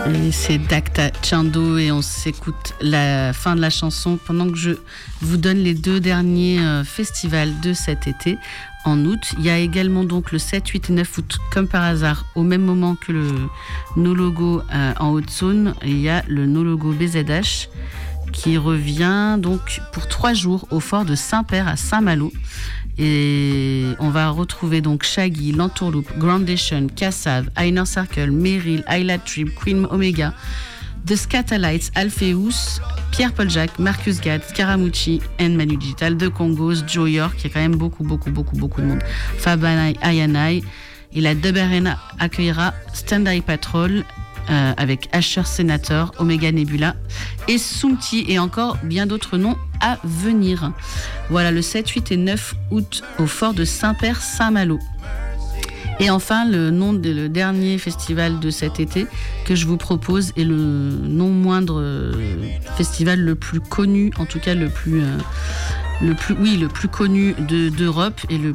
Et c'est Dacta Chando et on s'écoute la fin de la chanson pendant que je vous donne les 2 derniers festivals de cet été en août. Il y a également donc le 7, 8 et 9 août, comme par hasard, au même moment que le No Logo en Haute-Saône. Il y a le No Logo BZH qui revient donc pour 3 jours au fort de Saint-Père à Saint-Malo. Et on va retrouver donc Shaggy, L'Entourloupe, Groundation, Kassav, Inner Circle, Meryl, Ayla Trip, Queen Omega, The Scatalites, Alpheus, Pierre-Paul Jacques, Marcus Gadd, Scaramucci and Manu Digital, The Congos, Joe York, il y a quand même beaucoup de monde. Fabanai, Ayanai. Et la Dub Arena accueillera Stand Eye Patrol avec Asher Senator, Omega Nebula et Soumti et encore bien d'autres noms à venir. Voilà, le 7, 8 et 9 août au fort de Saint-Père Saint-Malo. Et enfin, le dernier festival de cet été que je vous propose est le non moindre festival le plus connu, en tout cas le plus connu d'Europe et le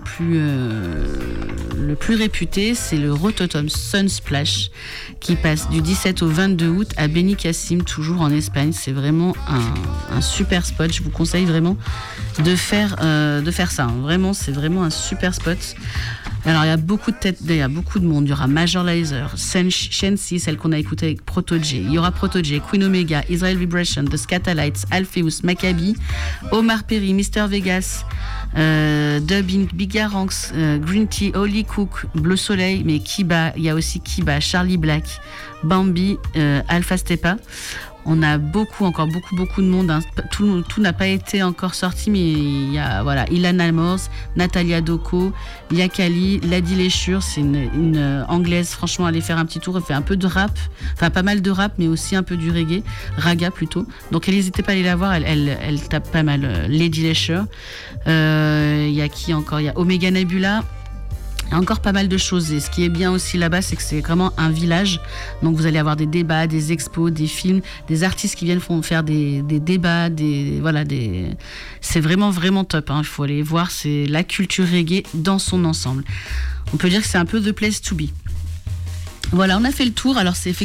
plus réputé, c'est le Rototom Sunsplash qui passe du 17 au 22 août à Benicassim, toujours en Espagne. C'est vraiment un super spot. Je vous conseille vraiment de faire ça. Hein. Vraiment, c'est vraiment un super spot. Alors, il y a beaucoup de têtes, il y a beaucoup de monde. Il y aura Major Lazer, Shensi, celle qu'on a écoutée avec Proto-J. Il y aura Proto-J, Queen Omega, Israel Vibration, The Scatalites, Alpheus, Maccabi, Omar Perry, Mr. Vegas, Dubbing, Bigaranx, Green Tea, Holy Cook, Bleu Soleil, mais Kiba, il y a aussi Kiba, Charlie Black, Bambi, Alpha Stepa. On a encore beaucoup de monde. Hein. Tout n'a pas été encore sorti, mais il y a Ilana Mors, Natalia Doko, Yakali, Lady Léchure, c'est une anglaise. Franchement, allez faire un petit tour. Elle fait un peu de rap, enfin pas mal de rap, mais aussi un peu du reggae, raga plutôt. Donc n'hésitez pas à aller la voir. Elle tape pas mal. Lady Léchure. Il y a qui encore ? Il y a Omega Nebula. Il y a encore pas mal de choses et ce qui est bien aussi là-bas, c'est que c'est vraiment un village. Donc vous allez avoir des débats, des expos, des films, des artistes qui viennent faire des débats, c'est vraiment top. Hein. Il faut aller voir, c'est la culture reggae dans son ensemble. On peut dire que c'est un peu the place to be. Voilà, on a fait le tour. Alors c'est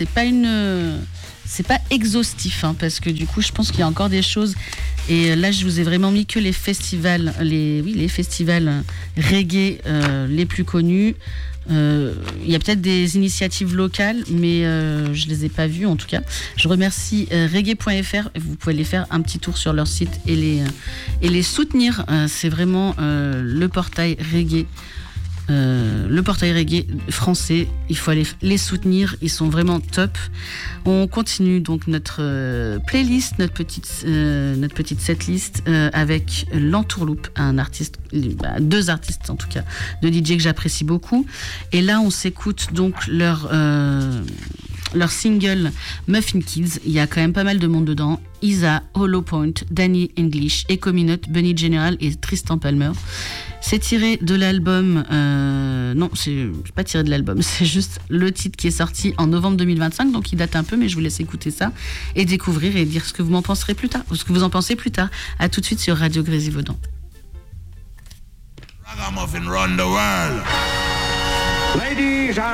pas exhaustif hein, parce que du coup, je pense qu'il y a encore des choses. Et là, je vous ai vraiment mis que les festivals, les festivals reggae les plus connus. Il y a peut-être des initiatives locales, mais je les ai pas vues en tout cas. Je remercie reggae.fr. Vous pouvez aller faire un petit tour sur leur site et les soutenir. C'est vraiment le portail reggae. Le portail reggae français, il faut aller les soutenir, ils sont vraiment top. On continue donc notre playlist, notre petite setlist avec L'Entourloupe, un artiste, 2 artistes en tout cas, de DJ que j'apprécie beaucoup. Et là, on s'écoute donc leur single Muffin Kids. Il y a quand même pas mal de monde dedans. Isa, Hollow Point, Danny English, Echo Minute, Bunny General et Tristan Palmer. C'est tiré de l'album... non, c'est pas tiré de l'album. C'est juste le titre qui est sorti en novembre 2025. Donc il date un peu, mais je vous laisse écouter ça et découvrir et dire ce que vous en pensez plus tard. À tout de suite sur Radio Grésivaudan. Ragamuffin run the world. Ladies and